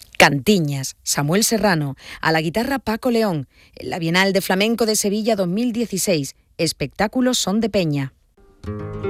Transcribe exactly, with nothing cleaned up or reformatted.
Cantiñas, Samuel Serrano, a la guitarra Paco León, en la Bienal de Flamenco de Sevilla dos mil dieciséis, espectáculos Son de Peña.